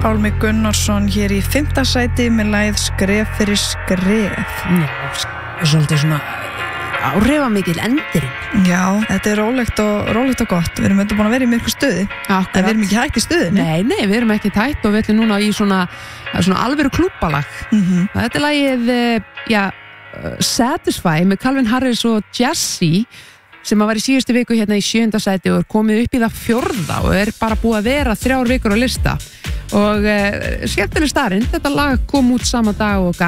Pálmi Gunnarsson hér í 5. sæti með lagið Skref fyrir skref. Já, svolítið svona áhrifamikil endirinn. Já, þetta er rólegt og gott. Við erum auðvitað búin að vera í myrku stuði. Akkurat. En við erum ekki hægt í stuðinni. Nei, við erum ekki hægt og við ætlum núna í svona alvöru klúbbalag. Þetta er lagið, Satisfy með Calvin Harris og Jessie sem að var í síðustu viku hérna í 7. sæti og er komið upp í það 4. og er bara búið að vera 3 vikur á lista og skemmtileg starinn, þetta lag kom út sama dag og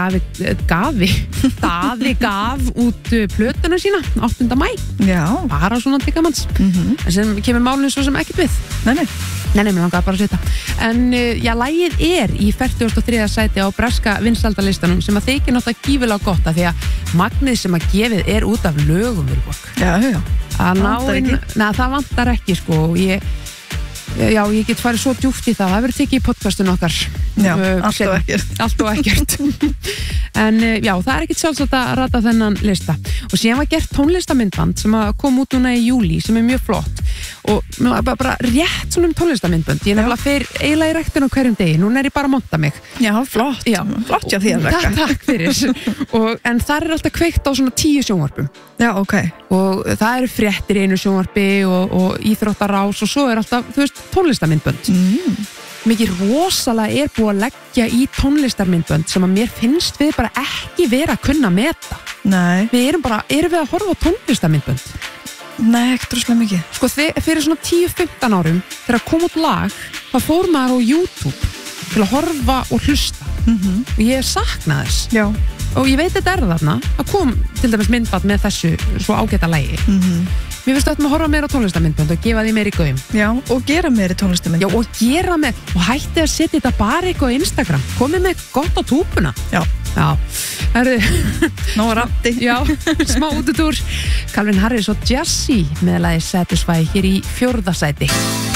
Daði gaf út plötuna sína 8. maí. Já. Bara svona diggamanns. En sem kemur málinu svo sem ekkert við. Nei, mér langaði bara að setja. En lagið er í 43. sæti á breska vinsældalistanum sem að þykir náttúrulega gífilega gott af því að magnið sem að gefið er út af lögum Vilborg. Já. Það vantar ekki sko og ég get farið svo djúpt í það verður tekið í podcastinu okkar. Já, allt og ekkert. En það er ekkert sjálfsagt að rata þennan lista og síðan var gert tónlistamindband sem kom út núna í júlí sem er mjög flott og bara rétt svona tónlistamindband ég nefnilega fer eiginlega í ræktinu á hverjum degi núna er ég bara að monta mig. Já, flott hjá því að rekka. Takk fyrir. En það er alltaf kveikt á svona 10 sjónvarpum. Já, ok. Og það eru fréttir í einu sjónvarpi og íþróttarás og svo er alltaf, þú veist, tónlistamindbönd. Mikið rosalega er búið að leggja í tónlistarmyndbönd sem að mér finnst við bara ekki vera að kunna meta. Nei. Erum við að horfa á tónlistarmyndbönd? Nei, ekkert rosalega mikið. Sko, fyrir svona 10-15 árum þegar kom út lag, þá fór maður á YouTube til að horfa og hlusta. Og ég sakna þess. Já. Og ég veit þetta er þarna að kom til dæmis myndband með þessu svo ágæta lagi. Mér finnst þetta að horfa meira á tónlistamyndbönd og gefa því meira í gaum. Já, og gera meira tónlistamyndbönd. Já, og gera meira. Og hætti að setja þetta bara eitthvað á Instagram. Komið með gott á túpuna. Já. Nó ratti. Já, smá útutúr. Calvin Harris og Jessie með lagið Satisfy hér í 4. sæti.